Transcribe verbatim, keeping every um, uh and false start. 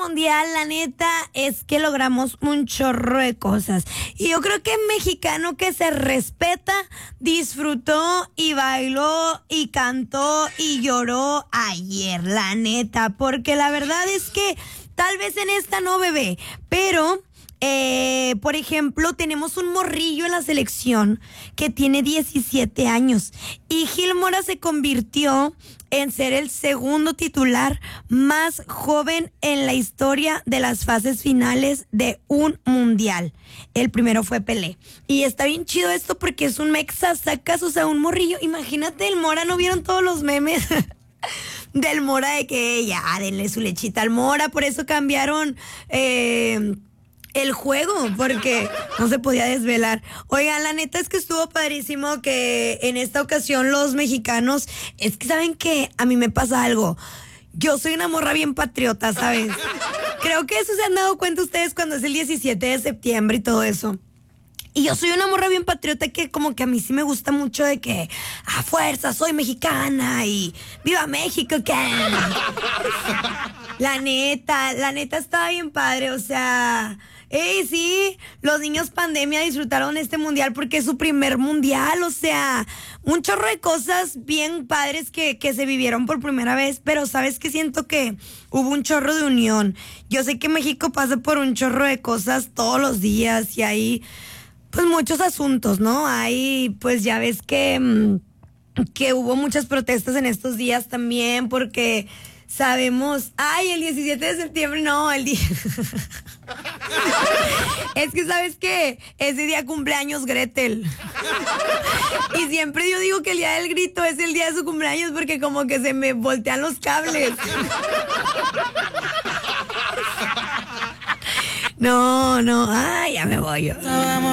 mundial, la neta, es que logramos un chorro de cosas. Y yo creo que mexicano que se respeta, disfrutó y bailó y cantó y lloró ayer, la neta. Porque la verdad es que tal vez en esta no, bebé, pero... Eh, por ejemplo, tenemos un morrillo en la selección que tiene diecisiete años y Gil Mora se convirtió en ser el segundo titular más joven en la historia de las fases finales de un mundial. El primero fue Pelé. Y está bien chido esto porque es un mexa, sacas, o sea, un morrillo. Imagínate el Mora, ¿no vieron todos los memes? Del Mora de que ya, denle su lechita al Mora, por eso cambiaron... Eh, el juego, porque no se podía desvelar. Oigan, la neta es que estuvo padrísimo que en esta ocasión los mexicanos, es que saben que a mí me pasa algo. Yo soy una morra bien patriota, ¿sabes? Creo que eso se han dado cuenta ustedes cuando es el diecisiete de septiembre y todo eso. Y yo soy una morra bien patriota que como que a mí sí me gusta mucho de que a fuerza soy mexicana y ¡viva México! ¿Qué? La neta, la neta estaba bien padre, o sea... Ey, sí, los niños pandemia disfrutaron este mundial porque es su primer mundial, o sea, un chorro de cosas bien padres que, que se vivieron por primera vez, pero sabes que siento que hubo un chorro de unión. Yo sé que México pasa por un chorro de cosas todos los días y hay pues muchos asuntos, ¿no? Hay, pues ya ves que, que hubo muchas protestas en estos días también porque... Sabemos, ay, el diecisiete de septiembre, no, el día... Es que sabes que ese día cumpleaños Gretel. Y siempre yo digo que el día del grito es el día de su cumpleaños porque como que se me voltean los cables. No, no, ay, ya me voy yo.